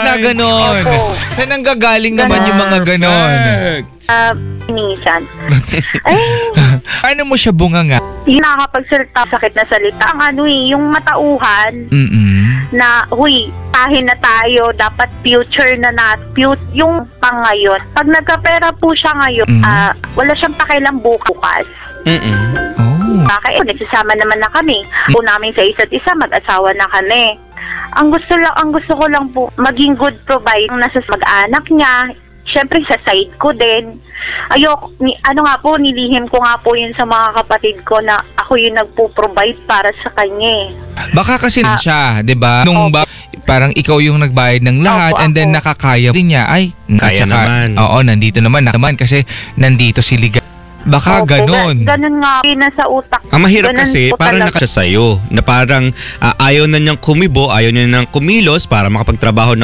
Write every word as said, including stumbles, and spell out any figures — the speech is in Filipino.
nagaganon? Opo. Saan nanggagaling naman yung mga ganon? Ah, minsan. Ay, Paano mo siya bunganga? yung nakakapagsalita, sakit na salita. Ang ano eh, yung matauhan Mm-mm. na, huy, tahin na tayo, dapat future na nat, fut- yung pang ngayon. Pag nagkapera po siya ngayon, Mhm. ah, wala siyang pakialam bukas. Mm-mm. Oh. Bakit? Nagsasama naman na kami. Po namin sa isa't isa, mag-asawa na kami. Ang gusto lang, ang gusto ko lang po, maging good provide nasa mag-anak niya. Siyempre sa side ko din. Ayok, ni, ano nga po, nilihim ko nga po yun sa mga kapatid ko na ako yung nagpo-provide para sa kanya eh. Baka kasi Ah, siya, 'di ba? Nung ba, parang ikaw yung nagbayad ng lahat Opo, and then ako. nakakaya din niya. Ay, Kaya at saka- naman. Oo, nandito naman naman kasi nandito si Liga. Baka Opo, ganon. ga- Ganon nga yun nasa utak. Ang mahirap Ganun kasi, po parang talaga. nakasya sa'yo, na parang ah, ayaw na niyang kumibo, ayaw niya nang kumilos para makapagtrabaho